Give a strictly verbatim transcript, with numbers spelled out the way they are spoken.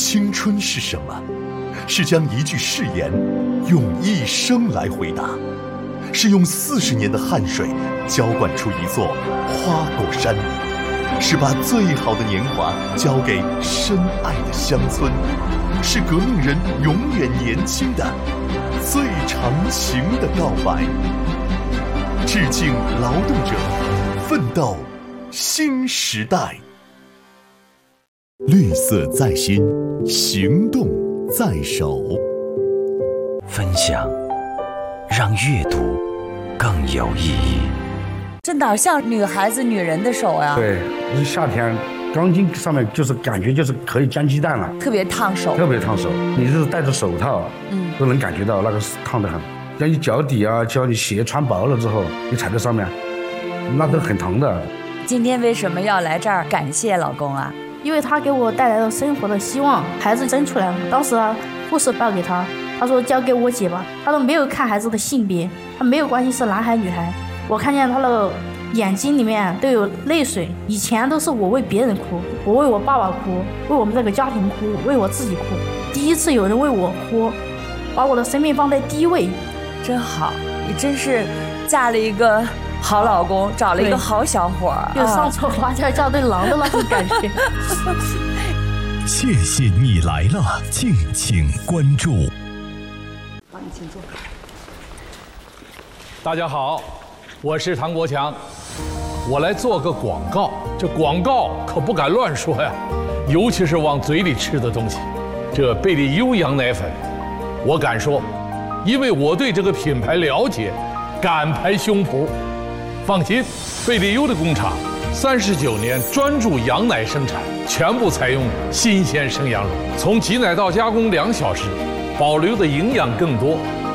青春是什么？是将一句誓言用一生来回答，是用四十年的汗水浇灌出一座花果山，是把最好的年华交给深爱的乡村，是革命人永远年轻的最长情的告白。致敬劳动者，奋斗新时代。绿色在心，行动在手。 分享，让阅读更有意义。 这哪像女孩子、女人的手呀？ 对，一夏天，钢筋上面就是感觉就是可以煎鸡蛋了， 特别烫手， 特别烫手。你就是戴着手套，嗯，都能感觉到那个烫得很。像你脚底啊，叫你鞋穿薄了之后，你踩在上面，那都很疼的。 今天为什么要来这儿感谢老公啊？ 因为他给我带来了生活的希望。孩子生出来了，当时啊，护士抱给他，他说交给我姐吧。他说没有看孩子的性别，他没有关心是男孩女孩。我看见他的眼睛里面都有泪水。以前都是我为别人哭，我为我爸爸哭，为我们这个家庭哭，为我自己哭。第一次有人为我哭，把我的生命放在第一位。 真好，你真是嫁了一个好老公，找了一个好小伙儿， 就上错花轿嫁对郎的那种感觉。 谢谢你来了，敬请关注。 好，你请坐。 大家好，我是唐国强，我来做个广告。这广告可不敢乱说呀，尤其是往嘴里吃的东西。这贝利优羊奶粉，我敢说，因为我对这个品牌了解，敢拍胸脯。放心，贝利优的工厂三十九年专注羊奶生产，全部采用新鲜生羊乳，从挤奶到加工两小时，保留的营养更多，